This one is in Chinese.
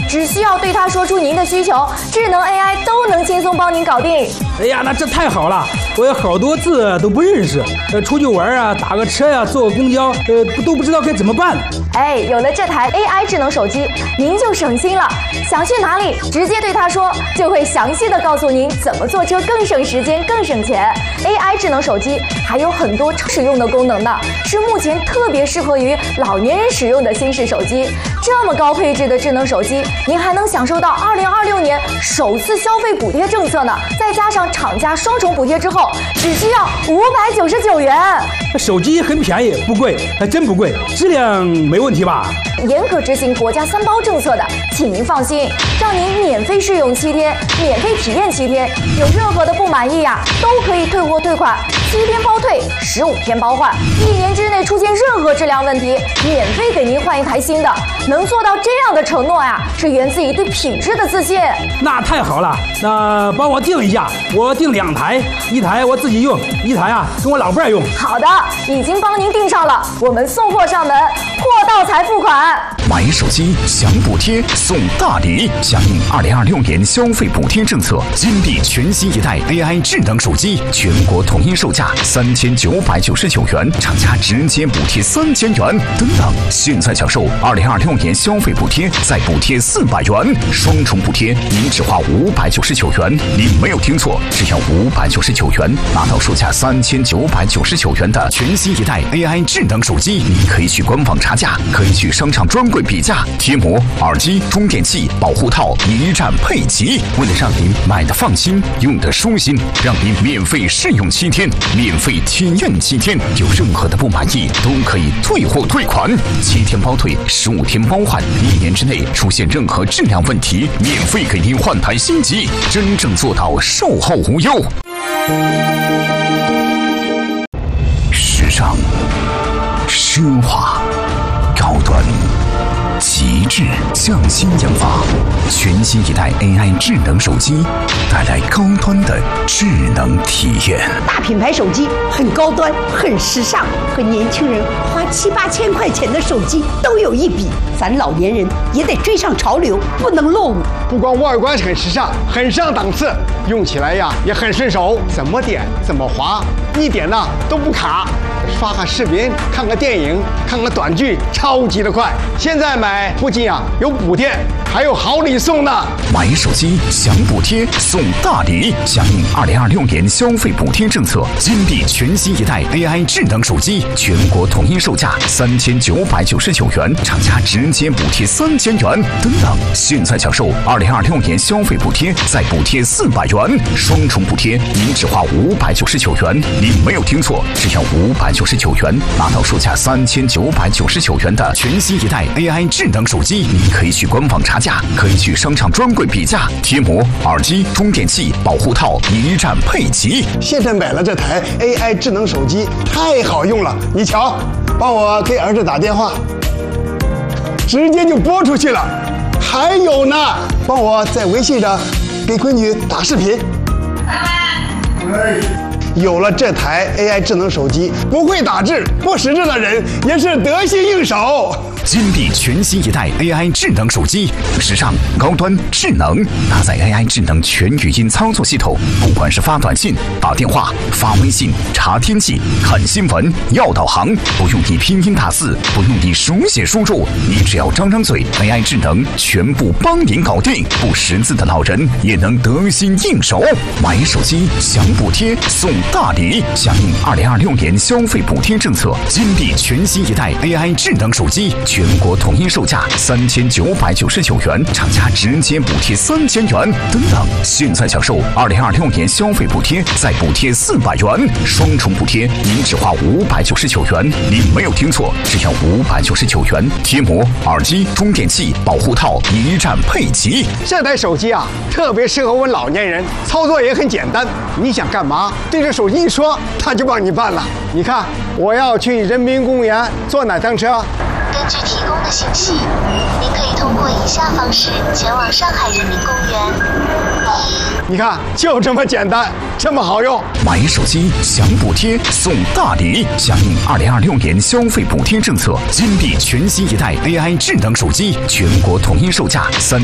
只需要对它说出您的需求，智能 AI 都能轻松帮您搞定。 哎呀，那这太好了！我有好多字都不认识，出去玩啊，打个车呀，坐个公交，都不知道该怎么办。 哎，有了这台 AI 智能手机，您就省心了。想去哪里，直接对它说，就会详细的告诉您怎么坐车更省时间、更省钱。AI 智能手机还有很多实用的功能呢，是目前特别适合于老年人使用的新式手机。这么高配置的智能手机，您还能享受到2026年首次消费补贴政策呢，再加上厂家双重补贴之后，只需要599元。 手机很便宜，不贵，还真不贵，质量没问题吧？ 严格执行国家3包政策的，请您放心，让您免费试用7天，免费体验7天，有任何的不满意呀，都可以退货退款，7天包退，15天包换，1年之内出现任何质量问题，免费给您换一台新的。能做到这样的承诺呀，是源自于对品质的自信。 那太好了，那帮我订一下，我订2台，1台我自己用，1台啊跟我老伴用。 好的，已经帮您订上了，我们送货上门，货到才付款。 买手机享补贴送大礼，响应2026年消费补贴政策，金币全新一代 AI 智能手机全国统一售价3999元，厂家直接补贴3000元。等等，现在享受2026年消费补贴，再补贴400元，双重补贴，您只花599元。您没有听错，只要599元，拿到售价3999元的全新一代 AI 智能手机。你可以去官网查价，可以去商场专柜比价，贴膜、耳机、充电器、保护套一站配齐。为了让您买的放心，用的舒心，让您免费试用7天，免费体验7天，有任何的不满意都可以退货退款，7天包退，15天包换，1年之内出现任何质量问题，免费给您换台新机，真正做到售后无忧。时尚、奢华、高端、极致，匠心研发，全新一代 AI 智能手机，带来高端的智能体验。 大品牌手机很高端，很时尚，和年轻人花7、8千块钱的手机都有一比。咱老年人也得追上潮流，不能落伍。 不光外观很时尚，很上档次，用起来呀也很顺手，怎么点怎么滑，一点呢都不卡。刷个视频，看个电影，看个短剧，超级的快。现在买不仅有补贴，还有好礼送呢。 买手机享补贴送大礼，响应2026年消费补贴政策，金币全新一代 AI 智能手机全国统一售价3999元，厂家直接补贴3000元。等等，现在享受2026年消费补贴，再补贴400元，双重补贴，您只花599元。您没有听错，只要599元，拿到售价3999元的全新一代 AI 智能手机。您可以去官网查价，可以去商场专柜比价，贴膜、耳机、充电器、保护套一站配齐。 现在买了这台 AI 智能手机，太好用了。你瞧，帮我给儿子打电话，直接就拨出去了。还有呢，帮我在微信上给闺女打视频。有了这台 AI 智能手机，不会打字、不识字的人也是得心应手。 金币全新一代 AI 智能手机，时尚、高端、智能，搭载 AI 智能全语音操作系统，不管是发短信、打电话、发微信、查天气、看新闻、要导航，不用你拼音打字，不用你手写输入，你只要张张嘴 ，AI 智能全部帮您搞定。不识字的老人也能得心应手。买手机享补贴送大礼，响应2026年消费补贴政策，金币全新一代 AI 智能手机全国统一售价3999元，厂家直接补贴3000元。等等，现在享受2026年消费补贴，再补贴400元，双重补贴，您只花599元。您没有听错，只要599元，贴膜、耳机、充电器、保护套一站配齐。 这台手机特别适合我们老年人，操作也很简单。你想干嘛，对着手机一说，它就帮你办了。你看，我要去人民公园坐哪趟车？ 根据提供的信息，您可以通过以下方式前往上海人民公园。 你看，就这么简单，这么好用。 买手机享补贴送大礼，响应2026年消费补贴政策，金币全新一代 AI 智能手机全国统一售价